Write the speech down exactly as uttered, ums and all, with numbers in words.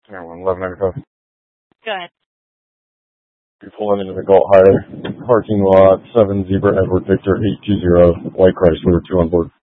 Air one, eleven ninety-five. Go ahead. You're pulling into the Galt Hire parking lot, seven Zebra Edward Victor eight two zero, White Chrysler, two on board.